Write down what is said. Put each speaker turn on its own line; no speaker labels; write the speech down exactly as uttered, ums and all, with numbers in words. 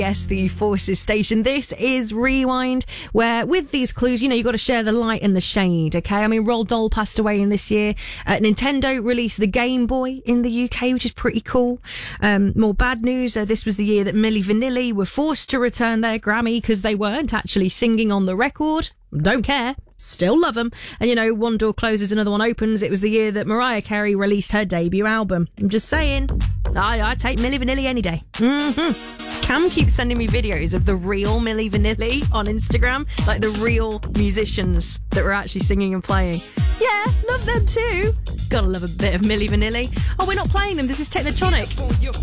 Guess the Forces station. This is Rewind, where with these clues, you know, you've got to share the light and the shade, okay? I mean, Roald Dahl passed away in this year. Uh, Nintendo released the Game Boy in the U K, which is pretty cool. Um, more bad news, uh, this was the year that Milli Vanilli were forced to return their Grammy because they weren't actually singing on the record. Don't care. Still love them. And, you know, one door closes, another one opens. It was the year that Mariah Carey released her debut album. I'm just saying, I, I take Milli Vanilli any day. Mm-hmm. Cam keeps sending me videos of the real Milli Vanilli on Instagram, like the real musicians that were actually singing and playing. Yeah, love them too. Gotta love a bit of Milli Vanilli. Oh, we're not playing them. This is Technotronic.